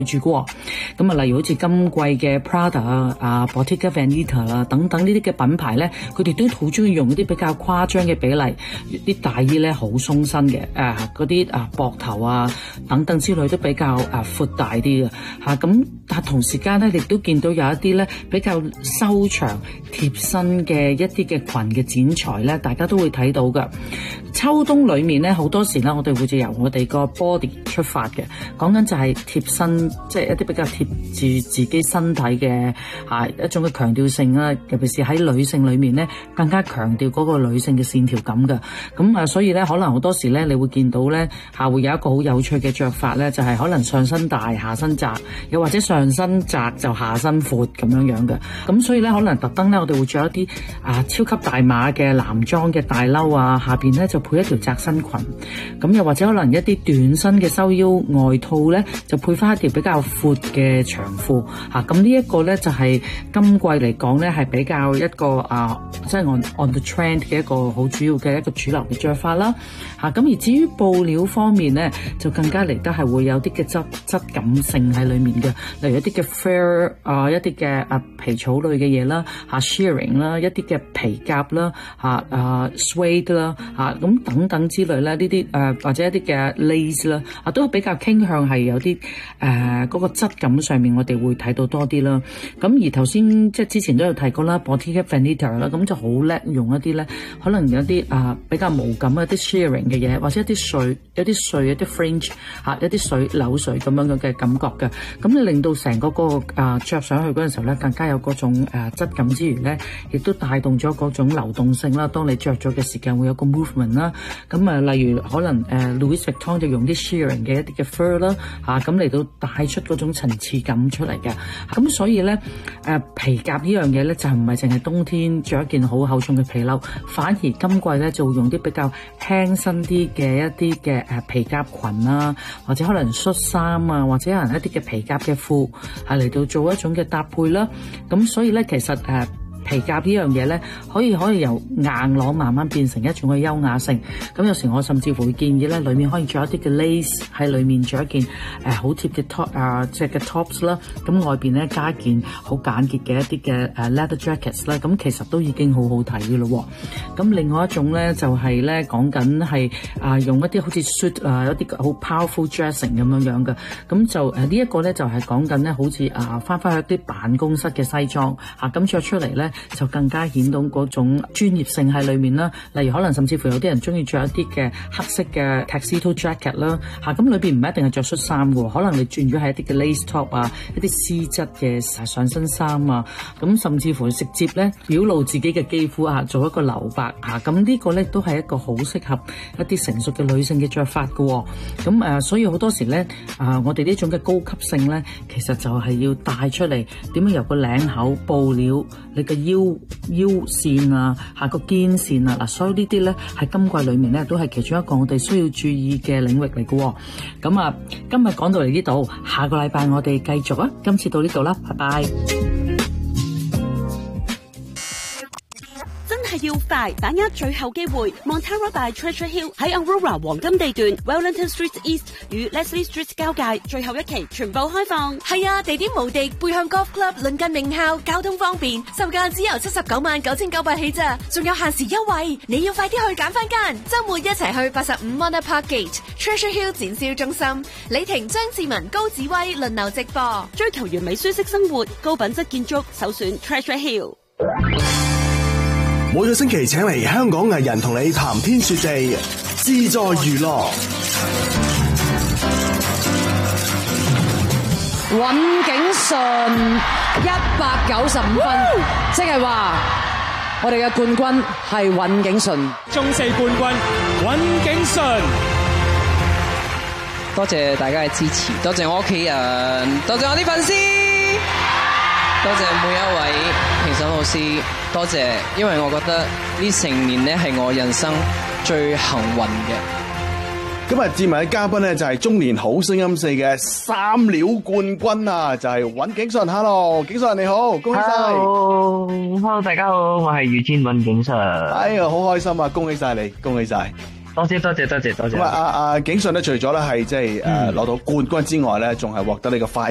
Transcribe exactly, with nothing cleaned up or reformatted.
住過。咁啊，例如好似今季嘅 Prada 啊、啊 Bottega Veneta 啦等等呢啲嘅品牌咧，佢哋都好中意用一啲比較誇張嘅比例，啲大衣咧好鬆身嘅，誒嗰啲啊膊頭啊等等之類都比較啊闊大啲嘅嚇。咁、啊、但係同時間咧，亦都見到有一啲咧比較修長貼身嘅一啲嘅裙嘅剪裁咧，大家都會睇到嘅。秋冬裏面咧，好多時咧，我哋會就由我哋個 body 出發嘅，講緊就係貼身，即係一啲比較貼住自己身體嘅嚇一種嘅強調性啦。尤其是喺女性裏面咧，更加強調嗰個女性嘅線條感嘅。咁啊，所以咧，可能好多時咧，你會見到咧嚇會有一個好有趣嘅着法咧，就係可能上身大下身窄，又或者上身窄就下身闊咁樣樣嘅。咁所以咧，可能特登咧，我哋會着一啲啊超級大碼嘅男裝嘅大褸啊，下邊咧就配一條窄身裙，咁又或者可能一啲短身嘅收腰外套咧，就配翻一條比較闊嘅長褲嚇。咁、啊、呢一個咧就係、是、今季嚟講咧係比較一個啊，即係 on on the trend 嘅一個好主要嘅一個主流嘅着法啦嚇。咁、啊、而至於布料方面咧，就更加嚟得係會有啲嘅質質感性喺裡面嘅，例如一啲嘅 fur 啊，一啲嘅啊皮草類嘅嘢啦嚇 shearing 啦，一啲嘅皮夾啦嚇啊 suede 啦嚇咁。等等之類咧，呢啲誒或者一啲嘅 lace 啦，啊都比較傾向係有啲誒嗰個質感上面，我哋會睇到多啲啦。咁而頭先即係之前都有提過啦 Bottega Veneta 啦，咁就好叻用一啲咧，可能有啲啊比較無感一啲 shearing 嘅嘢，或者一啲碎、一啲碎、一啲 fringe 嚇、一啲水扭水咁樣嘅感覺嘅。咁你令到成個嗰個啊著上去嗰陣時候咧，更加有嗰種誒質感之餘咧，亦都帶動咗嗰種流動性啦。當你着咗嘅時間會有個 movement 啦。咁啊，例如可能誒 Louis Vuitton 就用啲 shearing 嘅一啲嘅 fur 啦，嚇咁嚟到帶出嗰種層次感出嚟嘅。咁所以咧誒皮夾呢樣嘢咧就唔係淨係冬天着一件好厚重嘅皮褸，反而今季咧就會用啲比較輕身啲嘅一啲嘅誒皮夾裙啊，或者可能恤衫啊，或者可能一啲嘅皮夾嘅褲係嚟到做一種嘅搭配啦。咁所以咧其實誒皮夾呢樣嘢咧，可以可以由硬朗慢慢變成一種嘅優雅性。咁有時我甚至乎會建議咧，裏面可以着一啲嘅 lace 喺裏面着一件誒好貼嘅 top 啊，即係嘅 tops 啦。咁外邊咧加件好簡潔嘅一啲嘅誒 leather jackets 啦。咁其實都已經好好睇嘅咯。咁另外一種咧就係咧講緊係啊用一啲好似 suit 啊一啲好 powerful dressing 咁樣樣嘅。咁就誒呢一個咧就係講緊咧好似啊翻返去一啲辦公室嘅西裝嚇，咁着出嚟咧，就更加顯到嗰種專業性喺裏面啦。例如可能甚至乎有啲人中意着一啲嘅黑色嘅 tuxedo jacket 啦，嚇咁裏邊唔一定係着恤衫嘅，可能你轉咗係一啲嘅 lace top 啊，一啲絲質嘅上身衫啊，咁甚至乎直接咧表露自己嘅肌膚啊，做一個留白嚇，咁呢個咧都係一個好適合一啲成熟嘅女性嘅着法嘅。咁誒，所以好多時咧啊，我哋呢種嘅高級性咧，其實就係要帶出嚟點樣由個領口布料，你嘅腰腰線啊，下個肩線啊，嗱，所以呢啲咧喺今季裏面咧都係其中一個我哋需要注意嘅領域嚟嘅。咁啊，今日講到嚟呢度，下個禮拜我哋繼續啊，今次到呢度啦，拜拜。 係要快，把握最後機會。Montara by Treasure Hill 喺 Aurora 黃金地段 Wellington Street East 與 Leslie Street 交界，最後一期全部開放。 係啊，地點無敵，背向 Golf Club，鄰近名校，交通方便，售價只由七十九萬九千九百起咋，仲有限時優惠，你要快啲去揀翻間。周末一齊去八十五 Mona Park Gate Treasure Hill 展銷中心，李婷、張志文、高子威輪流直播。 追求完美舒適生活，高品質建築，首選 Treasure Hill。 每個星期請嚟香港藝人同你談天說地，自在娛樂。 尹景順一百九十五分，即係話我哋嘅冠軍係尹景順。 中四冠軍尹景順， 多謝大家嘅支持，多謝我屋企人，多謝我啲粉絲，多謝每一位評審老師，多謝，因為我覺得呢成年咧係我人生最幸運嘅。 今日節目嘅嘉賓咧就係中年好聲音四嘅三料冠軍啊，就係尹景順。Hello， 景順你好，恭喜晒。 Hello，Hello， 大家好，我係遇見尹景順。 哎呀，好開心啊，恭喜晒你，恭喜晒。 多謝多謝多謝多謝。 咁啊，阿阿景順咧，除咗咧係即係誒攞到冠軍之外咧，仲係獲得呢個快